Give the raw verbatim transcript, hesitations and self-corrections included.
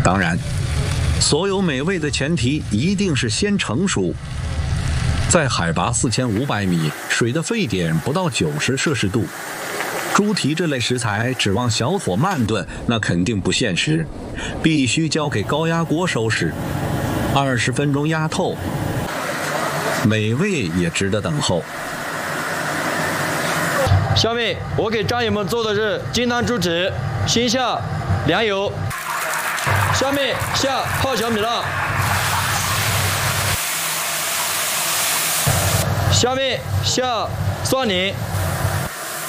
当然，所有美味的前提一定是先成熟。在海拔四千五百米、水的沸点不到九十摄氏度，猪蹄这类食材指望小火慢炖，那肯定不现实，必须交给高压锅收拾，二十分钟压透，美味也值得等候。 下面我给战友们做的是金汤猪蹄，先下凉油，下面下泡小米辣，下面下蒜泥。